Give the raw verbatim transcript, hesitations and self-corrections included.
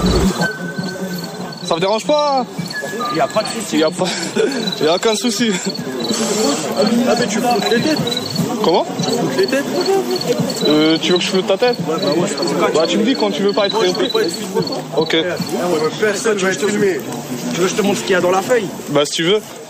Ça vous dérange pas? Il n'y a pas de souci. Il n'y a pas... Il y a aucun souci. Ah mais tu floutes les têtes. Comment? Tu floutes les têtes. Euh, tu veux que je floute ta tête? Ouais, bah ouais, c'est Bah tu me dis quand tu veux pas être Moi, je filmé. veux pas être filmé. Ok. Personne va être filmé. Tu veux que je te montre ce qu'il y a dans la feuille? Bah si tu veux.